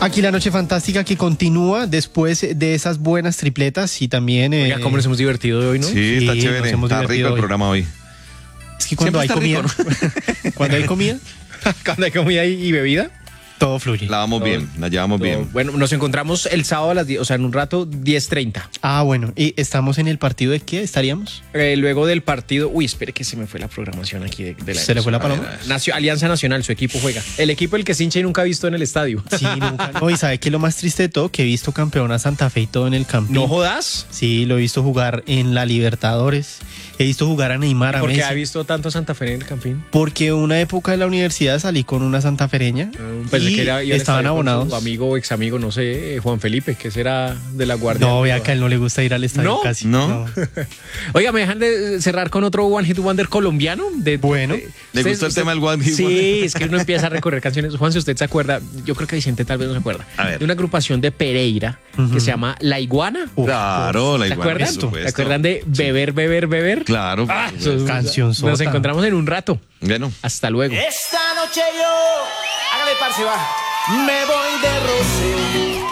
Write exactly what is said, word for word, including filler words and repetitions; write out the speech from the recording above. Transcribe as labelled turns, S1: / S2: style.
S1: Aquí la noche fantástica que continúa después de esas buenas tripletas y también... Eh,
S2: Oiga, cómo nos hemos divertido hoy, ¿no?
S3: Sí, está
S1: Sí,
S3: chévere.
S1: nos hemos
S3: Está rico
S1: divertido
S3: el
S1: hoy.
S3: programa hoy.
S1: Es que cuando hay
S3: Siempre
S1: comida...
S3: está
S1: cuando hay comida,
S2: Cuando hay comida y, y bebida.
S1: todo fluye.
S3: La vamos
S2: Todo-
S3: bien, la llevamos
S2: todo-
S3: bien.
S2: Bueno, nos encontramos el sábado a las diez, o sea, en un rato, diez treinta.
S1: Ah, bueno. ¿Y estamos en el partido de qué estaríamos?
S2: Eh, luego del partido, uy, espere que se me fue la programación aquí de, de la
S1: ¿Se le fue la
S2: emoción.
S1: paloma?
S2: Nacio- Alianza Nacional, su equipo juega. El equipo el que se hincha y nunca ha visto en el estadio.
S1: Sí, nunca. No, y ¿sabe qué es lo más triste de todo? Que he visto campeón a Santa Fe y todo en el Campín.
S2: ¿No jodas?
S1: Sí, lo he visto jugar en la Libertadores. He visto jugar a Neymar, a
S2: Porque
S1: Messi.
S2: ha visto tanto Santa Fe en el Campín.
S1: Porque una época de la universidad salí con una santafereña
S2: Pensé
S1: y
S2: que era, iba al
S1: estaban
S2: estadio con
S1: abonados.
S2: Su amigo o ex amigo, no sé, eh, Juan Felipe, que será de la Guardia.
S1: No, vea que a él no le gusta ir al estadio
S2: ¿No?
S1: casi.
S3: ¿No?
S2: Oiga, ¿me dejan de cerrar con otro One Hit Wonder colombiano? De,
S1: Bueno.
S2: de-
S3: ¿Le
S2: usted-
S3: gustó el
S2: usted-
S3: tema del One Hit
S2: Sí,
S3: Wonder?
S2: es que uno empieza a recorrer canciones. Juan, si usted se acuerda, yo creo que Vicente tal vez no se acuerda,
S3: A ver.
S2: de una agrupación de Pereira que se llama La Iguana.
S1: Uf,
S3: Claro, la
S2: ¿Se
S3: iguana,
S2: acuerdan?
S3: por supuesto.
S2: ¿Se acuerdan de Beber, Beber, Beber?
S3: Claro. por
S2: Ah,
S3: supuesto.
S2: eso es-
S1: Canción
S2: Nos
S1: sota.
S2: encontramos en un rato.
S3: Bueno.
S2: Hasta luego.
S4: Esta noche yo, hágale parce, va, me voy de rocío.